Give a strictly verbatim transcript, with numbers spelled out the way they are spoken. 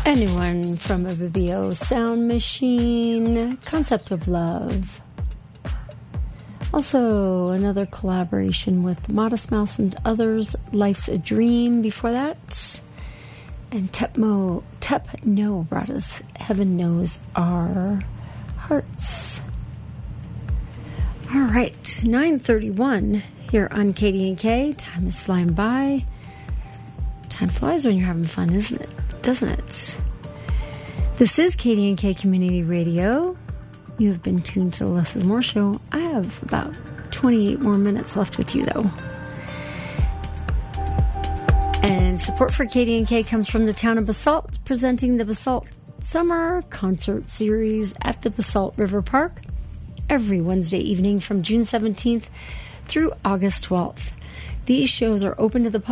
Anyone from a Vivio Sound Machine, Concept of Love. Also, another collaboration with Modest Mouse and others, Life's a Dream before that. And Tepmo, Tepno brought us Heaven Knows Our Hearts. All right, nine thirty-one here on K D N K. Time is flying by. Time flies when you're having fun, isn't it? Doesn't it? This is K D N K Community Radio. You have been tuned to the Less is More show. I have about twenty-eight more minutes left with you, though. And support for K D N K comes from the town of Basalt, presenting the Basalt Summer Concert Series at the Basalt River Park every Wednesday evening from June seventeenth through August twelfth. These shows are open to the public